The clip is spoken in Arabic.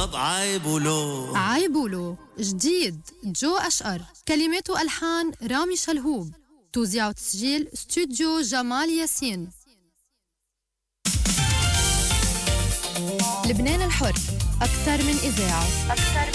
طب عايبولو عايبولو جديد جو أشقر، كلمات وألحان رامي شلهوب، توزيع وتسجيل استوديو جمال ياسين. لبنان الحر، أكثر من إذاعة.